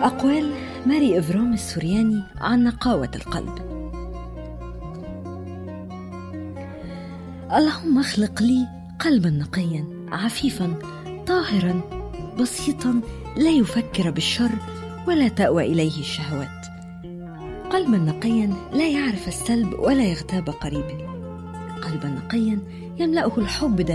أقوال ماري إفرام السورياني عن نقاوة القلب. اللهم اخلق لي قلبا نقيا عفيفا طاهرا بسيطا لا يفكر بالشر ولا تأوى إليه الشهوات، قلبا نقيا لا يعرف السلب ولا يغتاب قريبه، قلبا نقيا يملأه الحب